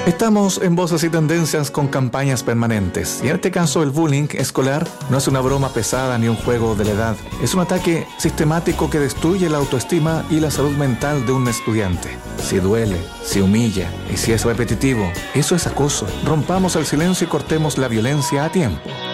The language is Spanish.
Estamos en Voces y Tendencias con campañas permanentes. Y en este caso el bullying escolar no es una broma pesada ni un juego de la edad. Es un ataque sistemático que destruye la autoestima y la salud mental de un estudiante. Si duele, si humilla y si es repetitivo, eso es acoso. Rompamos el silencio y cortemos la violencia a tiempo.